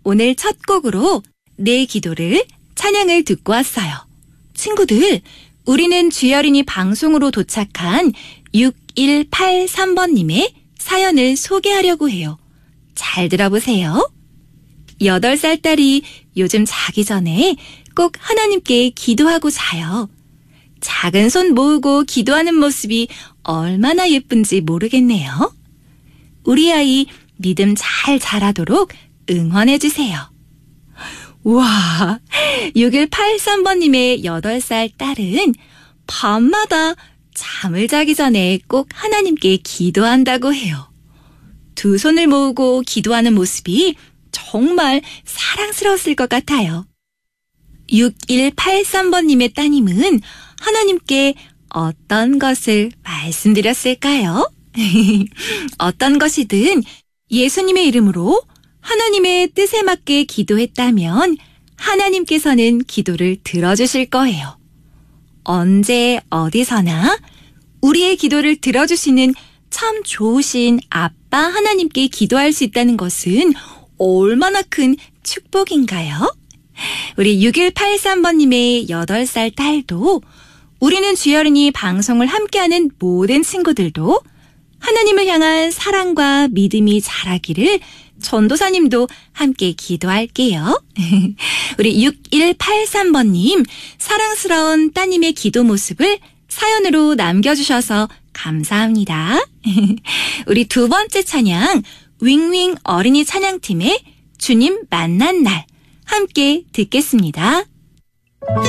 오늘 첫 곡으로 내 기도를 찬양을 듣고 왔어요. 친구들, 우리는 주여린이 방송으로 도착한 6183번님의 사연을 소개하려고 해요. 잘 들어보세요. 8살 딸이 요즘 자기 전에 꼭 하나님께 기도하고 자요. 작은 손 모으고 기도하는 모습이 얼마나 예쁜지 모르겠네요. 우리 아이 믿음 잘 자라도록 응원해주세요. 우와, 6183번님의 8살 딸은 밤마다 잠을 자기 전에 꼭 하나님께 기도한다고 해요. 두 손을 모으고 기도하는 모습이 정말 사랑스러웠을 것 같아요. 6183번님의 따님은 하나님께 어떤 것을 말씀드렸을까요? 어떤 것이든 예수님의 이름으로 하나님의 뜻에 맞게 기도했다면 하나님께서는 기도를 들어주실 거예요. 언제 어디서나 우리의 기도를 들어주시는 참 좋으신 아빠 하나님께 기도할 수 있다는 것은 얼마나 큰 축복인가요? 우리 6183번님의 8살 딸도, 우리는 주여린이 방송을 함께하는 모든 친구들도 하나님을 향한 사랑과 믿음이 자라기를 전도사님도 함께 기도할게요. 우리 6183번님, 사랑스러운 따님의 기도 모습을 사연으로 남겨주셔서 감사합니다. 우리 두 번째 찬양, 윙윙 어린이 찬양팀의 주님 만난 날 함께 듣겠습니다.